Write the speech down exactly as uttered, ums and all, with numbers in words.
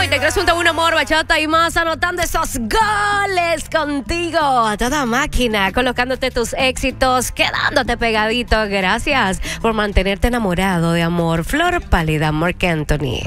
noventa y tres punto uno Amor, Bachata y más, anotando esos goles contigo a toda máquina, colocándote tus éxitos, quedándote pegadito. Gracias por mantenerte enamorado de amor. Flor Pálida, Marc Anthony.